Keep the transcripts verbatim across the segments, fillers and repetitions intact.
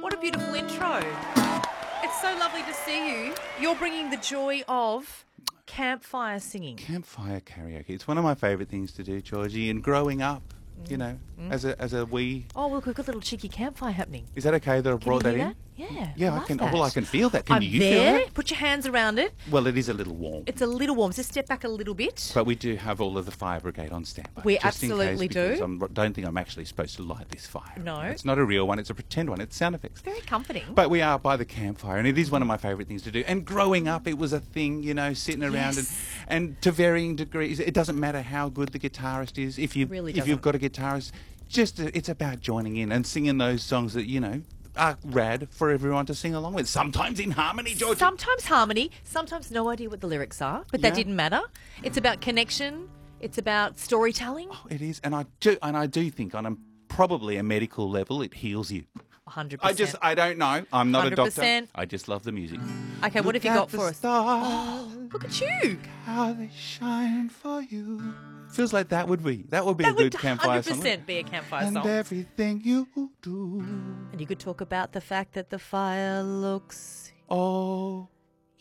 What a beautiful intro. It's so lovely to see you. You're bringing the joy of campfire singing. Campfire karaoke. It's one of my favourite things to do, Georgie. And growing up, you know, mm. as a as a wee. Oh, look, we've got a little cheeky campfire happening. Is that okay that I brought Can you that hear in? that? Yeah. Yeah, I I can. that. Well, I can feel that. Can I'm you there. feel that? Put your hands around it. Well, it is a little warm. It's a little warm. Just step back a little bit. But we do have all of the fire brigade on standby. We just absolutely in case, do. I don't think I'm actually supposed to light this fire. No. It's not a real one. It's a pretend one. It's sound effects. Very comforting. But we are by the campfire, and it is one of my favourite things to do. And growing up, it was a thing, you know, sitting around Yes. and, and to varying degrees. It doesn't matter how good the guitarist is. If you Really if doesn't. you've got a guitarist, just uh, it's about joining in and singing those songs that you know are rad for everyone to sing along with. Sometimes in harmony, George. Sometimes harmony, sometimes no idea what the lyrics are, but that Yeah. didn't matter. It's about connection. It's about storytelling. Oh, it is, and I do, and I do think on a probably a medical level, it heals you. one hundred I percent. just, I don't know. I'm not one hundred a doctor. percent. I just love the music. Okay, what have you Look got at the for us? stars, Look at you. how they shine for you. Feels like that would be that would be That a good would campfire song. one hundred percent be a campfire And song. everything you do, And you could talk about the fact that the fire looks oh,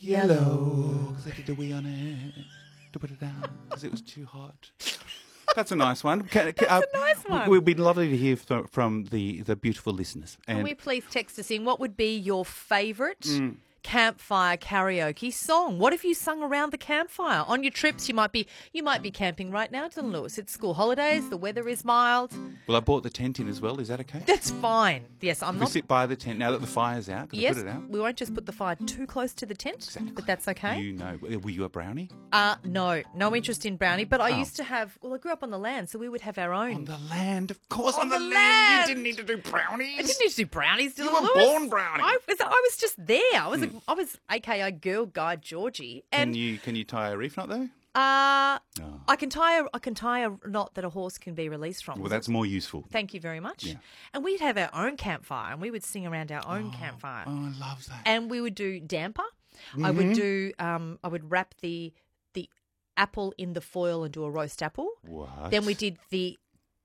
yellow. Because I did a wee on it to put it down because it was too hot. That's a nice one. Can, can, That's a nice one. It would be lovely to hear from, from the, the beautiful listeners. Can And we please text us in what would be your favourite Mm. campfire karaoke song? What have you sung around the campfire? On your trips, you might be you might be camping right now, Dylan Lewis. It's school holidays, the weather is mild. well, I bought the tent in as well. Is that okay? That's fine. Yes, I'm We not. sit by the tent now that the fire's out. Can I Yes, put it out? we won't just put the fire too close to the tent, but that's okay. You know, were you a brownie? Uh, no, no interest in brownie, but I Oh. used to have, well, I grew up on the land, so we would have our own. On the land, of course. On, On the, the land. land. You didn't need to do brownies. I didn't need to do brownies, Dylan You were Lewis. born brownie. I was, I was just there. I was, a, I was, A K A Girl Guide Georgie, and Can you can you tie a reef knot though? uh, Oh. I can tie a, I can tie a knot that a horse can be released from. Well, that's more useful. Thank you very much. Yeah. And we'd have our own campfire, and we would sing around our own campfire, Oh, I love that. and we would do damper. I Mm-hmm. would do, um, I would wrap the the apple in the foil and do a roast apple. What? Then we did the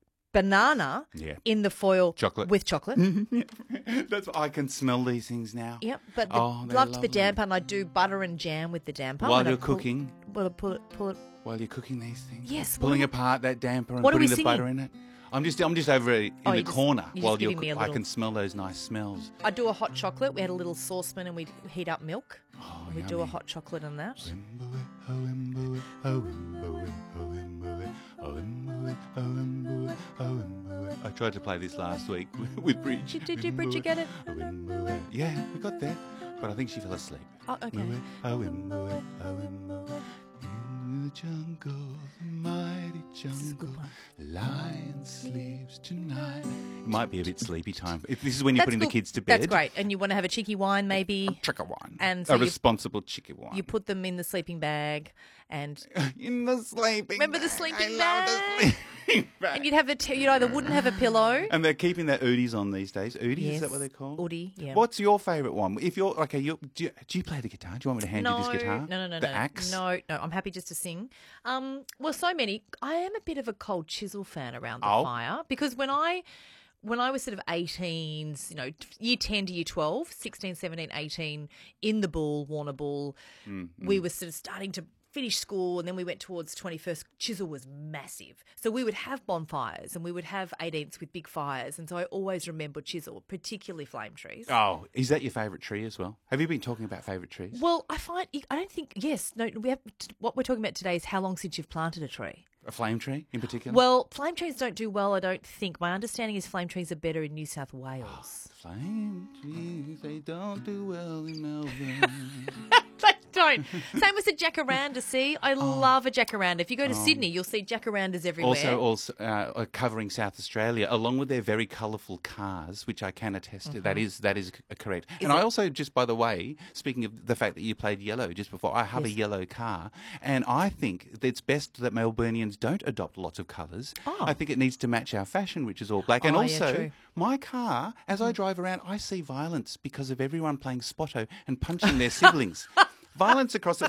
banana Yeah. in the foil Chocolate. with chocolate. That's I can smell these things now. Yep, but the, Oh, they're loved the lovely. damper, and I'd do butter and jam with the damper. While and you're I'd pull- cooking, Well, pull it, pull it. while you're cooking these things. Yes, Pulling what- apart that damper and What are putting we the butter singing? in it. I'm just I'm just over in Oh, the you're just- corner you're just while you're giving me a I little- can smell those nice smells. I'd do a hot chocolate. We had a little saucepan, and we'd heat up milk. Oh, and we'd do a yummy. hot chocolate on that. I tried to play this last week with Bridge. Did, did you, Bridget, get it? Yeah, we got there, but I think she fell asleep. Oh, okay. In the jungle, the mighty jungle, the lion sleeps tonight. It might be a bit sleepy time. If this is when you're That's putting the good. kids to bed. That's great. And you want to have a cheeky wine, maybe. Chicken wine. And so a you- responsible chicken wine. You put them in the sleeping bag, and in the sleeping Remember the bag. sleeping I love the sleeping bag. and you'd have a t- you either wouldn't have a pillow. And they're keeping their Oodies on these days. Oodies, Yes. is that what they're called? Oodie, yeah. What's your favourite one? If you're okay, you do, you do you play the guitar? Do you want me to hand no, you this guitar? no, no, no, the no, axe. no, no. I'm happy just to sing. Um, well, so many. I am a bit of a Cold Chisel fan around the Oh. fire because when I. When I was sort of eighteen, you know, year ten to year twelve, sixteen, seventeen, eighteen, in the Bull, Warner Bull, Mm, we were sort of starting to finish school, and then we went towards twenty-first. Chisel was massive. So we would have bonfires and we would have eighteenths with big fires. And so I always remember Chisel, particularly flame trees. Oh, is that your favourite tree as well? Have you been talking about favourite trees? Well, I find, I don't think, yes, no, we have, what we're talking about today is how long since you've planted a tree. A flame tree in particular? Well, flame trees don't do well, I don't think. My understanding is flame trees are better in New South Wales. Flame trees, they don't do well in Melbourne. They don't. Same with the jacaranda, see? I Oh. love a jacaranda. If you go to Sydney, you'll see jacarandas everywhere. Also, also uh, uh, covering South Australia, along with their very colourful cars, which I can attest to. That is that is c- correct. and I also, just by the way, speaking of the fact that you played yellow just before, I have a Yes. yellow car, and I think it's best that Melburnians don't adopt lots of colours. Oh. I think it needs to match our fashion, which is all black. And Oh, yeah, also, true. my car, as I drive around, I see violence because of everyone playing Spotto and punching their siblings. Violence across the